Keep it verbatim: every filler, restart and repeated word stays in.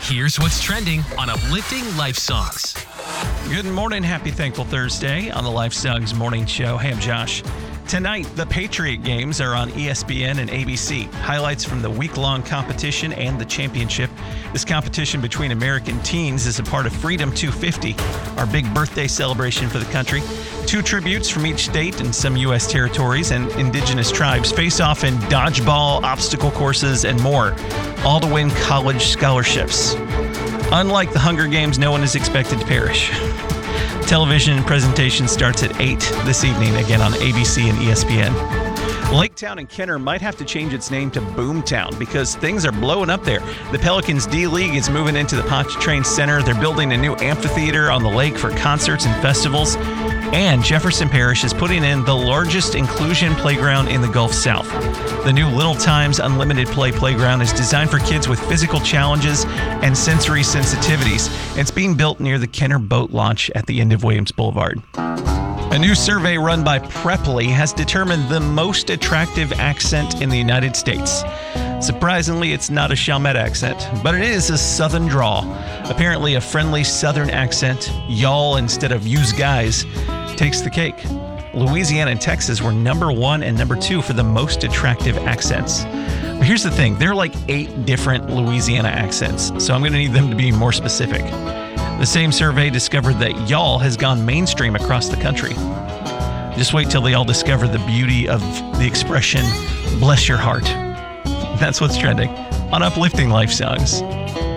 Here's what's trending on Uplifting Life Songs. Good morning. Happy Thankful Thursday on the Life Songs Morning Show. Hey, I'm Josh. Tonight, the Patriot Games are on E S P N and A B C. Highlights from the week-long competition and the championship. This competition between American teens is a part of Freedom two fifty, our big birthday celebration for the country. Two tributes from each state and some U S territories and indigenous tribes face off in dodgeball, obstacle courses, and more, all to win college scholarships. Unlike the Hunger Games, no one is expected to perish. Television presentation starts at eight this evening, again on A B C and E S P N. Laketown and Kenner might have to change its name to Boomtown because things are blowing up there. The Pelicans D-League is moving into the Pontchartrain Center. They're building a new amphitheater on the lake for concerts and festivals. And Jefferson Parish is putting in the largest inclusion playground in the Gulf South. The new Little Times Unlimited Play Playground is designed for kids with physical challenges and sensory sensitivities. It's being built near the Kenner Boat Launch at the end of Williams Boulevard. A new survey run by Preply has determined the most attractive accent in the United States. Surprisingly, it's not a Chalmette accent, but it is a Southern drawl. Apparently, a friendly Southern accent, y'all instead of yous guys, takes the cake. Louisiana and Texas were number one and number two for the most attractive accents. But here's the thing, there are like eight different Louisiana accents, so I'm going to need them to be more specific. The same survey discovered that y'all has gone mainstream across the country. Just wait till they all discover the beauty of the expression, bless your heart. That's what's trending on Uplifting Life Songs.